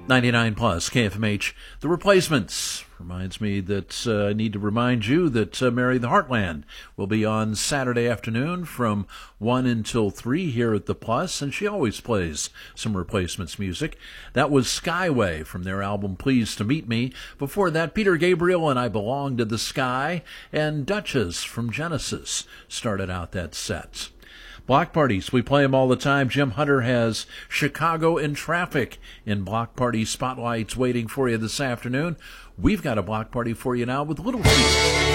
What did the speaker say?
99 plus KFMH. The Replacements reminds me that I need to remind you that Mary the Heartland will be on Saturday afternoon from 1 until 3 here at the Plus, and she always plays some Replacements music. That was Skyway from their album Pleased to Meet Me. Before that, Peter Gabriel and I Belong to the Sky, and Duchess from Genesis started out that set. Block parties, we play them all the time. Jim Hunter has Chicago in Traffic in Block Party Spotlights waiting for you this afternoon. We've got a block party for you now with Little Feat.